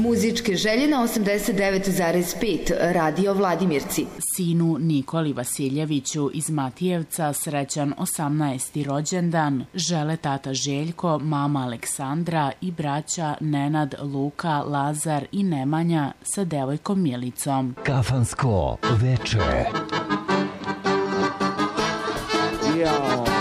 muzičke želje na 89,5 Radio Vladimirci. Sinu Nikoli Vasiljeviću iz Matijevca srećan 18. rođendan žele tata Željko, mama Aleksandra i braća Nenad, Luka, Lazar i Nemanja sa devojkom Milicom. Kafansko veče. Jao.